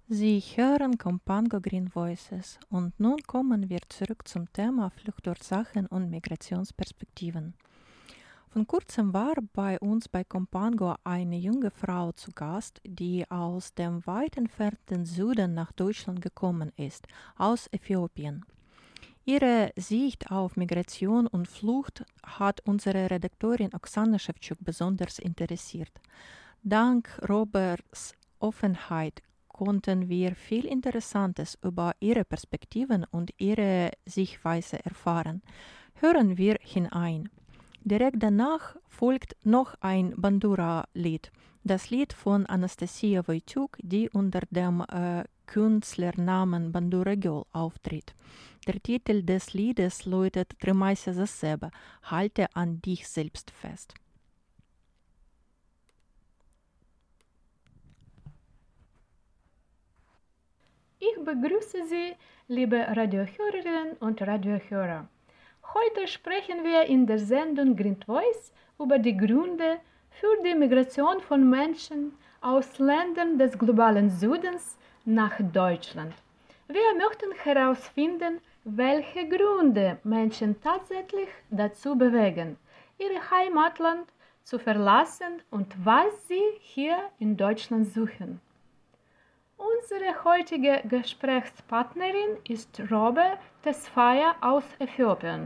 Sie hören Compango Green Voices und nun kommen wir zurück zum Thema Fluchtursachen und Migrationsperspektiven. Vor kurzem war bei uns bei Compango eine junge Frau zu Gast, die aus dem weit entfernten Süden nach Deutschland gekommen ist, aus Äthiopien. Ihre Sicht auf Migration und Flucht hat unsere Redakteurin Oksana Schewtschuk besonders interessiert. Dank Roberts Offenheit konnten wir viel Interessantes über ihre Perspektiven und ihre Sichtweise erfahren. Hören wir hinein. Direkt danach folgt noch ein Bandura-Lied, das Lied von Anastasia Wojciuk, die unter dem Künstlernamen Bandura Girl auftritt. Der Titel des Liedes lautet «Тримайся за себе», halte an dich selbst fest. Ich begrüße Sie, liebe Radiohörerinnen und Radiohörer. Heute sprechen wir in der Sendung Green Voice über die Gründe für die Migration von Menschen aus Ländern des globalen Südens nach Deutschland. Wir möchten herausfinden, welche Gründe Menschen tatsächlich dazu bewegen, ihr Heimatland zu verlassen und was sie hier in Deutschland suchen. Unsere heutige Gesprächspartnerin ist Robe Tesfaye aus Äthiopien.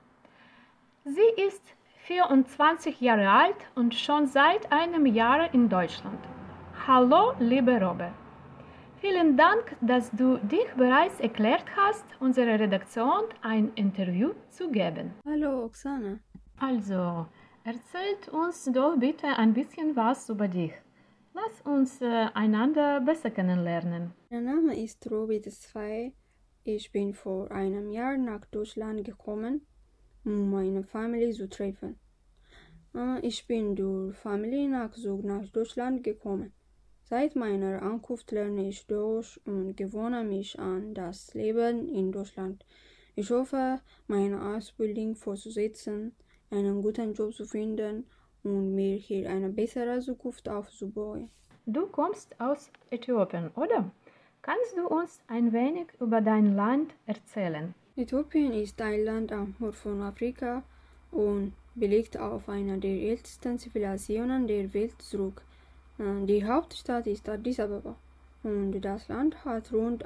Sie ist 24 Jahre alt und schon seit einem Jahr in Deutschland. Hallo, liebe Robe. Vielen Dank, dass du dich bereits erklärt hast, unserer Redaktion ein Interview zu geben. Hallo, Oksana. Also, erzählt uns doch bitte ein bisschen was über dich. Lass uns einander besser kennenlernen. Mein Name ist Robi Tesfaye. Ich bin vor einem Jahr nach Deutschland gekommen, um meine Familie zu treffen. Ich bin durch Familiennachzug nach Deutschland gekommen. Seit meiner Ankunft lerne ich Deutsch und gewöhne mich an das Leben in Deutschland. Ich hoffe, meine Ausbildung fortzusetzen, einen guten Job zu finden und mir hier eine bessere Zukunft aufzubauen. Du kommst aus Äthiopien, oder? Kannst du uns ein wenig über dein Land erzählen? Äthiopien ist ein Land am Horn von Afrika und belegt auf einer der ältesten Zivilisationen der Welt zurück. Die Hauptstadt ist Addis Ababa und das Land hat rund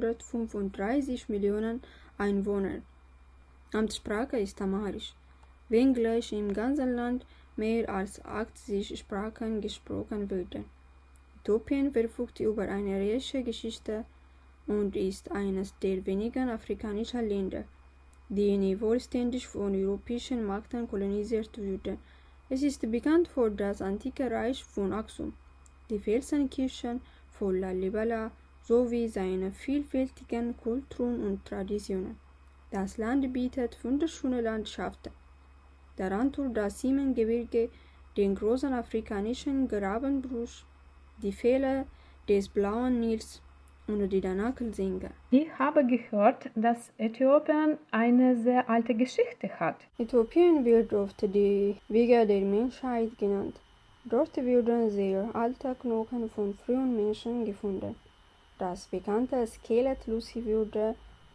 135 Millionen Einwohner. Amtssprache ist Amharisch, wenngleich im ganzen Land mehr als 80 Sprachen gesprochen werden. Äthiopien verfügt über eine reiche Geschichte und ist eines der wenigen afrikanischen Länder, die nie vollständig von europäischen Mächten kolonisiert wurden. Es ist bekannt für das antike Reich von Aksum, die Felsenkirchen von Lalibela sowie seine vielfältigen Kulturen und Traditionen. Das Land bietet wunderschöne Landschaften, darunter das Siemengebirge, den großen afrikanischen Grabenbruch, die Fälle des Blauen Nils und die Danakil-Sänge. Ich habe gehört, dass Äthiopien eine sehr alte Geschichte hat. Äthiopien wird oft die Wiege der Menschheit genannt. Dort wurden sehr alte Knochen von frühen Menschen gefunden. Das bekannte Skelett Lucy wurde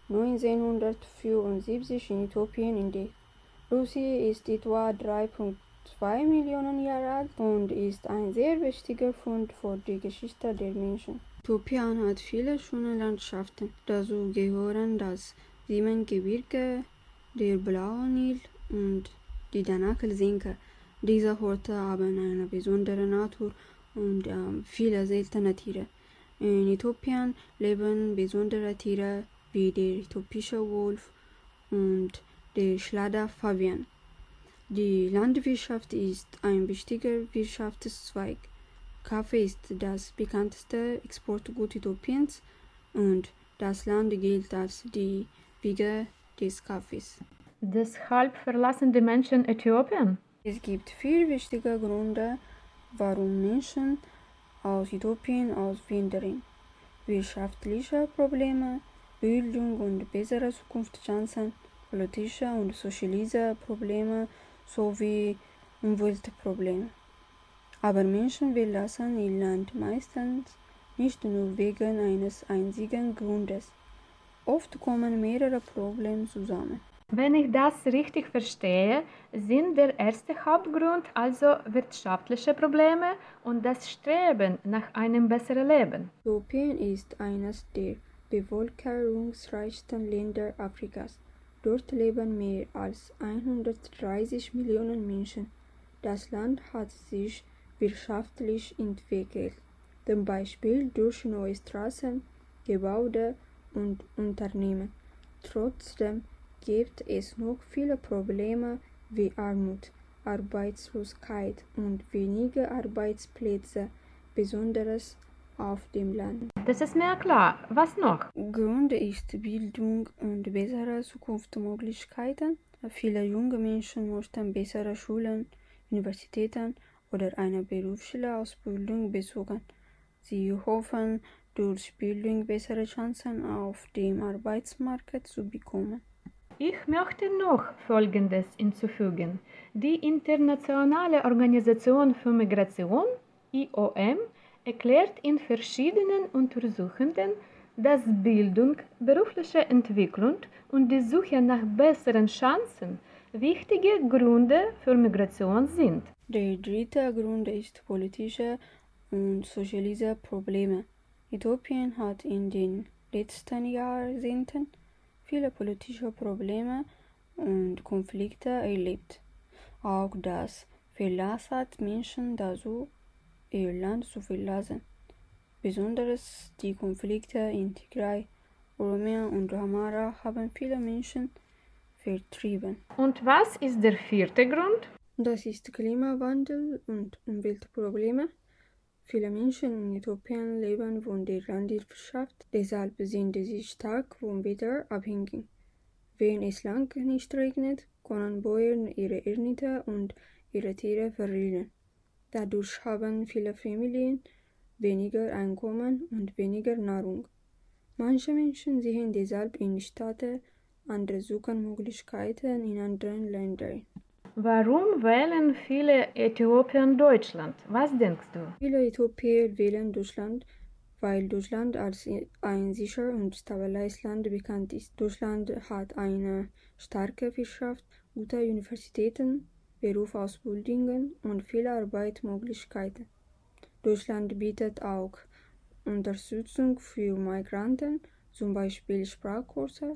1974 in Äthiopien entdeckt. Lucy ist etwa 3,2 Millionen Jahre alt und ist ein sehr wichtiger Fund für die Geschichte der Menschen. Äthiopien hat viele schöne Landschaften. Dazu gehören das Siemengebirge, der Blaue Nil und die Danakil-Senke. Diese Orte haben eine besondere Natur und viele seltene Tiere. In Äthiopien leben besondere Tiere wie der äthiopische Wolf und der Schlada-Fabian. Die Landwirtschaft ist ein wichtiger Wirtschaftszweig. Kaffee ist das bekannteste Exportgut Äthiopiens und das Land gilt als die Wiege des Kaffees. Deshalb verlassen die Menschen Äthiopien? Es gibt vier wichtige Gründe, warum Menschen aus Äthiopien auswandern: wirtschaftliche Probleme, Bildung und bessere Zukunftschancen, politische und soziale Probleme sowie Umweltprobleme. Aber Menschen verlassen ihr Land meistens nicht nur wegen eines einzigen Grundes. Oft kommen mehrere Probleme zusammen. Wenn ich das richtig verstehe, sind der erste Hauptgrund also wirtschaftliche Probleme und das Streben nach einem besseren Leben. Äthiopien ist eines der bevölkerungsreichsten Länder Afrikas. Dort leben mehr als 130 Millionen Menschen. Das Land hat sich wirtschaftlich entwickelt, zum Beispiel durch neue Straßen, Gebäude und Unternehmen. Trotzdem gibt es noch viele Probleme wie Armut, Arbeitslosigkeit und wenige Arbeitsplätze, besonders auf dem Land. Das ist mir klar. Was noch? Grund ist Bildung und bessere Zukunftsmöglichkeiten. Viele junge Menschen möchten bessere Schulen, Universitäten oder eine berufliche Ausbildung besuchen. Sie hoffen, durch Bildung bessere Chancen auf dem Arbeitsmarkt zu bekommen. Ich möchte noch Folgendes hinzufügen. Die Internationale Organisation für Migration, IOM, erklärt in verschiedenen Untersuchungen, dass Bildung, berufliche Entwicklung und die Suche nach besseren Chancen wichtige Gründe für Migration sind. Der dritte Grund ist politische und soziale Probleme. Äthiopien hat in den letzten Jahrzehnten viele politische Probleme und Konflikte erlebt. Auch das veranlasst Menschen dazu, ihr Land zu verlassen. Besonders die Konflikte in Tigray, Oromia und Amhara haben viele Menschen vertrieben. Und was ist der vierte Grund? Das ist Klimawandel und Umweltprobleme. Viele Menschen in Äthiopien leben von der Landwirtschaft, deshalb sind sie stark vom Wetter abhängig. Wenn es lang nicht regnet, können Bauern ihre Ernte und ihre Tiere verlieren. Dadurch haben viele Familien weniger Einkommen und weniger Nahrung. Manche Menschen sehen deshalb in Städten, andere suchen Möglichkeiten in anderen Ländern. Warum wählen viele Äthiopier Deutschland? Was denkst du? Viele Äthiopier wählen Deutschland, weil Deutschland als ein sicher und stabiles Land bekannt ist. Deutschland hat eine starke Wirtschaft, gute Universitäten, Berufsausbildungen und viele Arbeitsmöglichkeiten. Deutschland bietet auch Unterstützung für Migranten, zum Beispiel Sprachkurse,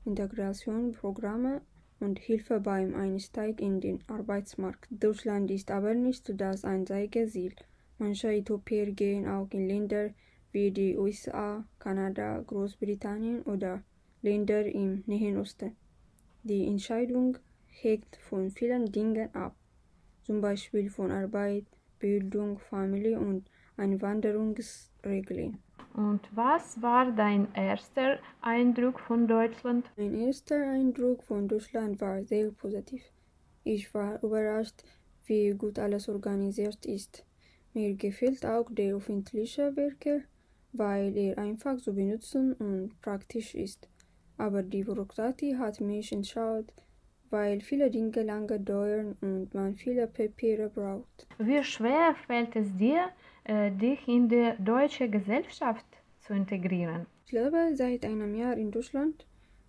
Integrationsprogramme und Hilfe beim Einstieg in den Arbeitsmarkt. Deutschland ist aber nicht das einzige Ziel. Manche Äthiopier gehen auch in Länder wie die USA, Kanada, Großbritannien oder Länder im Nahen Osten. Die Entscheidung hängt von vielen Dingen ab, zum Beispiel von Arbeit, Bildung, Familie und Einwanderungsregeln. Und was war dein erster Eindruck von Deutschland? Mein erster Eindruck von Deutschland war sehr positiv. Ich war überrascht, wie gut alles organisiert ist. Mir gefällt auch der öffentliche Verkehr, weil er einfach zu benutzen und praktisch ist. Aber die Bürokratie hat mich enttäuscht, weil viele Dinge lange dauern und man viele Papiere braucht. Wie schwer fällt es dir, dich in die deutsche Gesellschaft zu integrieren? Ich lebe seit einem Jahr in Deutschland.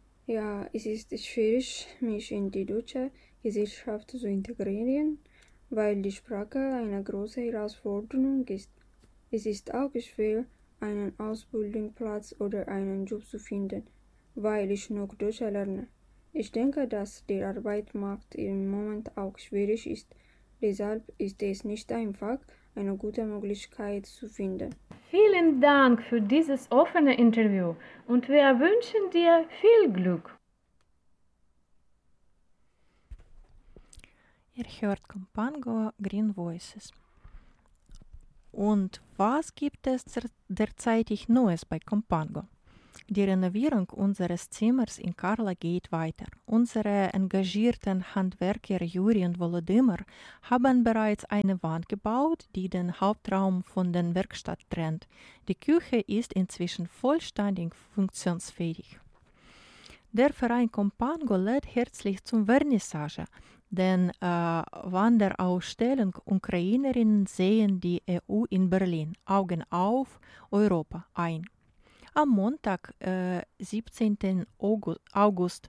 Ja, es ist schwierig, mich in die deutsche Gesellschaft zu integrieren, weil die Sprache eine große Herausforderung ist. Es ist auch schwer, einen Ausbildungsplatz oder einen Job zu finden, weil ich noch Deutsch lerne. Ich denke, dass der Arbeitsmarkt im Moment auch schwierig ist. Deshalb ist es nicht einfach, eine gute Möglichkeit zu finden. Vielen Dank für dieses offene Interview und wir wünschen dir viel Glück. Ihr hört Kompango Green Voices. Und was gibt es derzeitig Neues bei Kompango? Die Renovierung unseres Zimmers in Karla geht weiter. Unsere engagierten Handwerker Juri und Volodymyr haben bereits eine Wand gebaut, die den Hauptraum von der Werkstatt trennt. Die Küche ist inzwischen vollständig funktionsfähig. Der Verein Kompango lädt herzlich zum Vernissage. den Wanderausstellung Ukrainerinnen sehen die EU in Berlin. Augen auf Europa ein. Am Montag, 17. August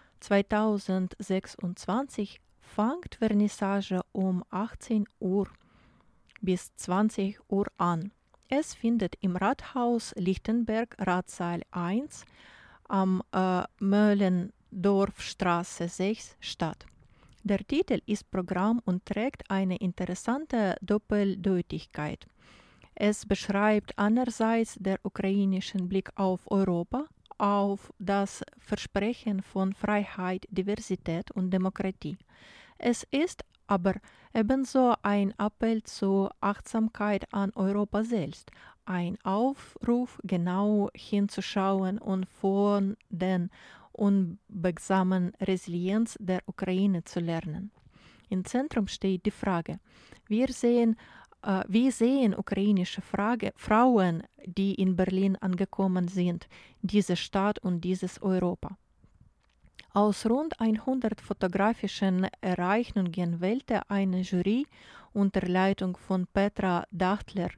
2026 fängt Vernissage um 18 Uhr bis 20 Uhr an. Es findet im Rathaus Lichtenberg, Ratssaal 1 am Möllendorfstraße 6 statt. Der Titel ist Programm und trägt eine interessante Doppeldeutigkeit. Es beschreibt einerseits den ukrainischen Blick auf Europa, auf das Versprechen von Freiheit, Diversität und Demokratie. Es ist aber ebenso ein Appell zur Achtsamkeit an Europa selbst, ein Aufruf, genau hinzuschauen und von den unbegsamen Resilienz der Ukraine zu lernen. Im Zentrum steht die Frage, wie sehen ukrainische Frauen, die in Berlin angekommen sind, diese Stadt und dieses Europa. Aus rund 100 fotografischen Erreichungen wählte eine Jury unter Leitung von Petra Dachtler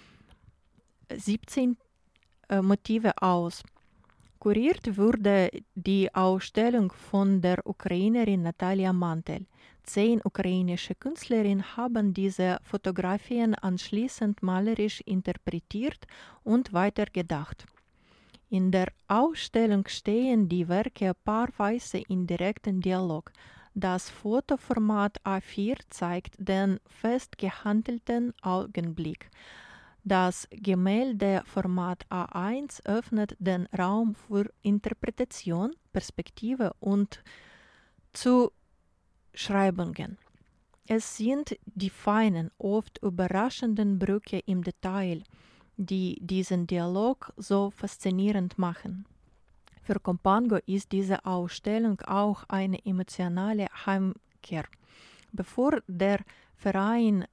17 Motive aus. Kuriert wurde die Ausstellung von der Ukrainerin Natalia Mantel. 10 ukrainische Künstlerinnen haben diese Fotografien anschließend malerisch interpretiert und weitergedacht. In der Ausstellung stehen die Werke paarweise in direktem Dialog. Das Fotoformat A4 zeigt den festgehandelten Augenblick. Das Gemäldeformat A1 öffnet den Raum für Interpretation, Perspektive und Zuschreibungen. Es sind die feinen, oft überraschenden Brüche im Detail, die diesen Dialog so faszinierend machen. Für Compango ist diese Ausstellung auch eine emotionale Heimkehr. Bevor der Verein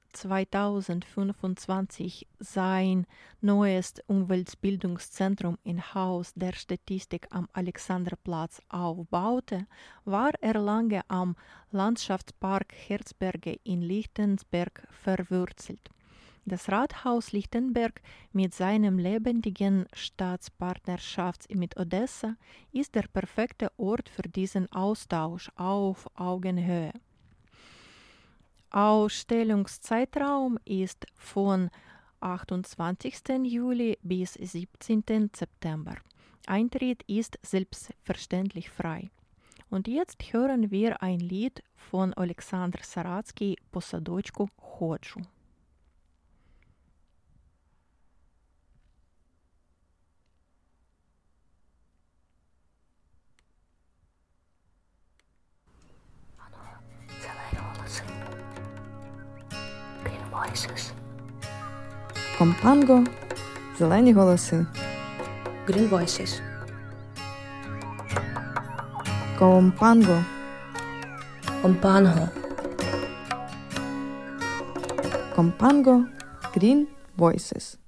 2025 sein neues Umweltbildungszentrum im Haus der Statistik am Alexanderplatz aufbaute, war er lange am Landschaftspark Herzberge in Lichtenberg verwurzelt. Das Rathaus Lichtenberg mit seinem lebendigen Staatspartnerschaft mit Odessa ist der perfekte Ort für diesen Austausch auf Augenhöhe. Ausstellungszeitraum ist von 28. Juli bis 17. September. Eintritt ist selbstverständlich frei. Und jetzt hören wir ein Lied von Alexander Saratsky «По садочку ходжу». Компанго, зелені голоси. Green Voices. Компанго. Compango. Компанго, Green Voices.